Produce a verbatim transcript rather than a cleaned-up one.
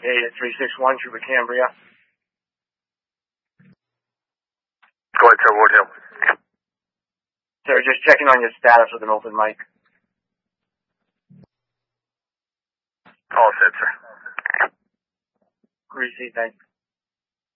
Data three six one, Trooper Cambria. Go ahead, sir, Ward Hill. Sir, just checking on your status with an open mic. All set, sir. Receipt, thanks.